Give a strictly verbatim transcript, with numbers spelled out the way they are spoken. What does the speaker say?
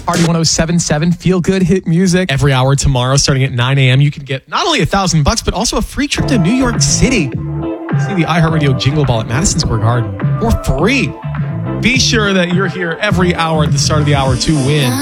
Party one oh seven point seven, feel good hit music. Every hour tomorrow, starting at nine a.m., you can get not only a thousand bucks, but also a free trip to New York City. See the iHeartRadio Jingle Ball at Madison Square Garden for free. Be sure that you're here every hour at the start of the hour to win.